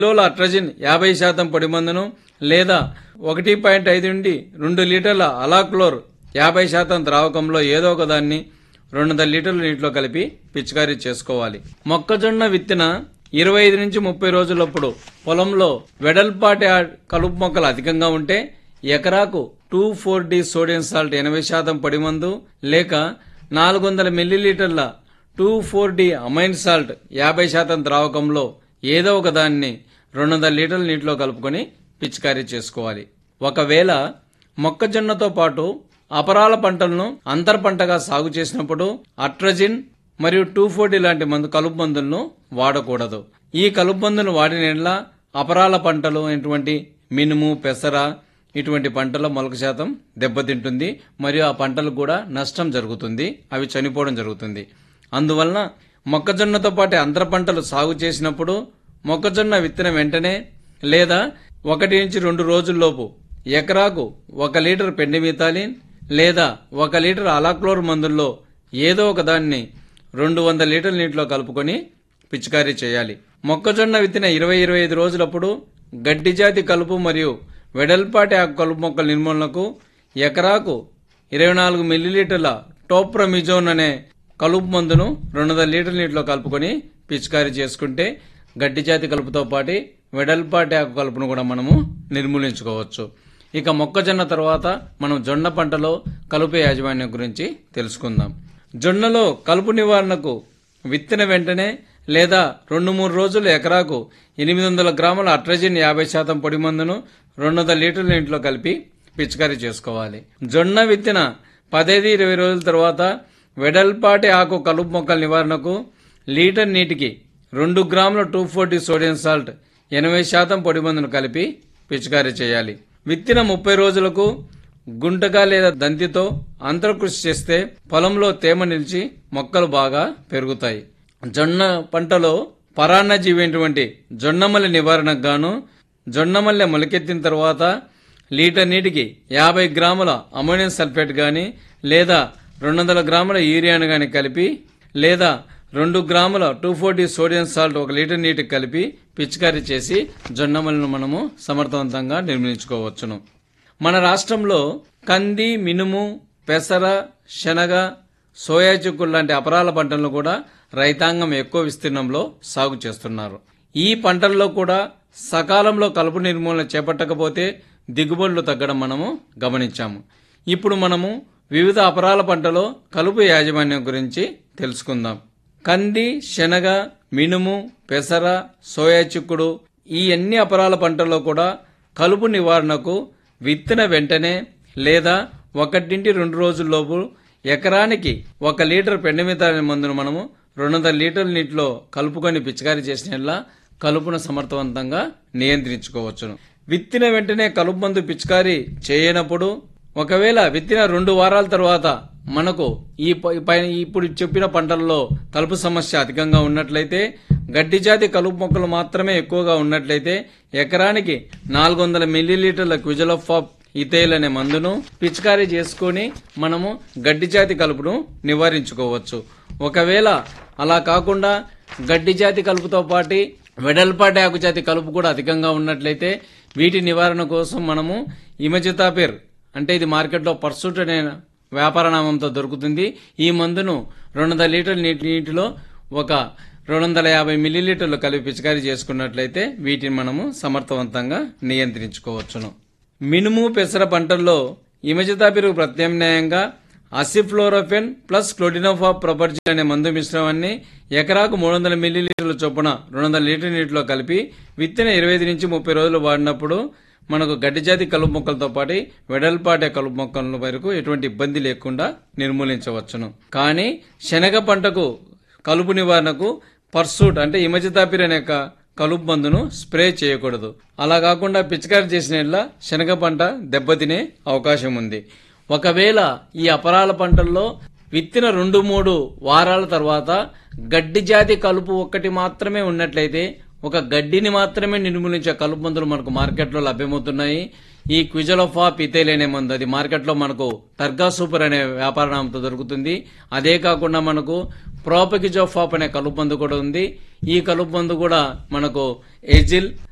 కిలోల అట్రజిన్ 50% పొడి మందును లేదా 1.5 నుండి 2 లీటర్ల అలాక్లోర్ 50% ద్రావకంలో ఏదో ఒక దాన్ని 200 లీటర్ల నీటిలో కలిపి పిచికారీ చేసుకోవాలి. మొక్కజొన్న విత్తిన 25 నుంచి 30 రోజులప్పుడు పొలంలో వెడల్పాటి కలుపు మొక్కలు అధికంగా ఉంటే ఎకరాకు 2,4-D సోడియం సాల్ట్ 80% పొడి మందు లేక 400 మిల్లీలీటర్ల 2,4-D అమైన్ సాల్ట్ 50% ద్రావకంలో ఏదో ఒక దాన్ని 200 లీటర్ల నీటిలో కలుపుకొని పిచికారీ చేసుకోవాలి. ఒకవేళ మొక్కజొన్నతో పాటు అపరాల పంటలను అంతర్ పంటగా సాగు చేసినప్పుడు అట్రజిన్ మరియు 2,4-D లాంటి కలుపు మందులను వాడకూడదు. ఈ కలుపు మందులను వాడిన యెడల అపరాల పంటలు అయినటువంటి మినుము, పెసర ఇటువంటి పంటల మొలక శాతం దెబ్బతింటుంది మరియు ఆ పంటలకు కూడా నష్టం జరుగుతుంది, అవి చనిపోవడం జరుగుతుంది. అందువలన మొక్కజొన్నతో పాటు అంతర పంటలు సాగు చేసినప్పుడు మొక్కజొన్న విత్తన వెంటనే లేదా 1 నుంచి 2 రోజుల్లోపు ఎకరాకు 1 లీటర్ పెండిమిథాలిన్ లేదా 1 లీటర్ అలాక్లోర్ మందుల్లో ఏదో ఒక దాన్ని 200 లీటర్ల నీటిలో కలుపుకొని పిచికారీ చేయాలి. మొక్కజొన్న విత్తిన 20-25 రోజులప్పుడు గడ్డి జాతి కలుపు మరియు వెడల్పాటి ఆకు కలుపు మొక్కల నిర్మూలనకు ఎకరాకు 24 మిల్లీలీటర్ల టోప్రమిజోన్ అనే కలుపు మందును 200 లీటర్ల నీటిలో కలుపుకొని పిచికారీ చేసుకుంటే గడ్డి జాతి కలుపుతో పాటు వెడల్పాటి ఆకు కలుపును కూడా మనము నిర్మూలించుకోవచ్చు. ఇక మొక్కజొన్న తర్వాత మనం జొన్న పంటలో కలుపు యాజమాన్యం గురించి తెలుసుకుందాం. జొన్నలో కలుపు నివారణకు విత్తిన వెంటనే లేదా 2-3 రోజులు ఎకరాకు 800 గ్రాముల అట్రజిన్ 50% పొడి మందును 200 లీటర్ల నీటిలో కలిపి పిచికారీ చేసుకోవాలి. జొన్న విత్తిన 15-20 రోజుల తర్వాత వెడల్పాటి ఆకు కలుపు మొక్కల నివారణకు లీటర్ నీటికి 2 గ్రాముల 2,4-D సోడియం సాల్ట్ 80% పొడి మందును కలిపి పిచికారీ చేయాలి. విత్తిన 30 రోజులకు గుంటగా లేదా దంతితో అంతరకృషి చేస్తే పొలంలో తేమ నిలిచి మొక్కలు బాగా పెరుగుతాయి. జొన్న పంటలో పరాన్నజీవి అయినటువంటి జొన్నమల్లె నివారణకు గాను జొన్నమల్లె మొలకెత్తిన తర్వాత లీటర్ నీటికి 50 గ్రాముల అమోనియం సల్ఫేట్ గాని లేదా 200 గ్రాముల యూరియాను గాని కలిపి లేదా 2 గ్రాముల 2,4-D సోడియం సాల్ట్ 1 లీటర్ నీటికి కలిపి పిచికారీ చేసి జొన్నమల్లెను మనము సమర్థవంతంగా నిర్మించుకోవచ్చును. మన రాష్ట్రంలో కంది, మినుము, పెసర, శనగ, సోయా చిక్కుడు లాంటి అపరాల పంటలను కూడా రైతాంగం ఎక్కువ విస్తీర్ణంలో సాగు చేస్తున్నారు. ఈ పంటల్లో కూడా సకాలంలో కలుపు నిర్మూలన చేపట్టకపోతే దిగుబడులు తగ్గడం మనము గమనించాము. ఇప్పుడు మనము వివిధ అపరాల పంటలో కలుపు యాజమాన్యం గురించి తెలుసుకుందాం. కంది, శనగ, మినుము, పెసర, సోయా చిక్కుడు ఈ అన్ని అపరాల పంటల్లో కూడా కలుపు నివారణకు విత్తిన వెంటనే లేదా 1-2 రోజుల్లోపు ఎకరానికి 1 లీటర్ పెండిమిథాలిన్ మందును మనము 200 లీటర్ల నీటిలో కలుపుకొని పిచికారీ చేసిన కలుపును సమర్థవంతంగా నియంత్రించుకోవచ్చును. విత్తిన వెంటనే కలుపు మందు పిచికారీ చేయనప్పుడు ఒకవేళ విత్తిన 2 వారాల తర్వాత మనకు ఇప్పుడు చెప్పిన పంటల్లో కలుపు సమస్య అధికంగా ఉన్నట్లయితే గడ్డి జాతి కలుపు మొక్కలు మాత్రమే ఎక్కువగా ఉన్నట్లయితే ఎకరానికి 400 మిల్లీలీటర్ల క్విజలోఫాప్ ఇథైల్ అనే మందును పిచికారీ చేసుకుని మనము గడ్డి జాతి కలుపును నివారించుకోవచ్చు. ఒకవేళ అలా కాకుండా గడ్డి జాతి కలుపుతో పాటు వెడల్పాటి ఆకు జాతి కలుపు కూడా అధికంగా ఉన్నట్లయితే వీటి నివారణ కోసం మనము ఇమజితాపిర్ అంటే ఇది మార్కెట్లో పర్సూట్ అనే వ్యాపార నామంతో దొరుకుతుంది. ఈ మందును 200 లీటర్ల నీటిలో 250 మిల్లీలీటర్లు కలిపి పిచికారీ చేసుకున్నట్లయితే వీటిని మనము సమర్థవంతంగా నియంత్రించుకోవచ్చును. మినుము, పెసర పంటల్లో ఇమజితాపిర్ ప్రత్యామ్నాయంగా అసిఫ్లోరోఫెన్ ప్లస్ క్లోడినోఫాప్ ప్రొపర్జిల్ అనే మందు మిశ్రమాన్ని ఎకరాకు 300 మిల్లీలీటర్ల చొప్పున 200 లీటర్ నీటిలో కలిపి విత్తిన 25 నుంచి 30 రోజులు వాడినప్పుడు మనకు గడ్డి జాతి కలుపు మొక్కలతో పాటు వెడల్పాటే కలుపు మొక్కల వరకు ఎటువంటి ఇబ్బంది లేకుండా నిర్మూలించవచ్చును. కానీ శనగ పంటకు కలుపు నివారణకు పర్సూట్ అంటే ఇమజితాపిర్ అనే కలుపు మందును స్ప్రే చేయకూడదు. అలా కాకుండా పిచికారీ చేసిన శనగ పంట దెబ్బతినే అవకాశం ఉంది. ఒకవేళ ఈ అపరాల పంటల్లో విత్తిన 2-3 వారాల తర్వాత గడ్డి జాతి కలుపు ఒక్కటి మాత్రమే ఉన్నట్లయితే ఒక గడ్డిని మాత్రమే నిర్మూలించే కలుపు మందులు మనకు మార్కెట్లో లభ్యమవుతున్నాయి. ఈ క్విజలోఫాప్ ఇథైల్ అనే మందు అది మార్కెట్లో మనకు టర్గా సూపర్ అనే వ్యాపార నామంతో దొరుకుతుంది. అదే కాకుండా మనకు ప్రోపగిజోఫాప్ అనే కలుపు మందు కూడా ఉంది. ఈ కలుపు మందు కూడా మనకు ఎజిల్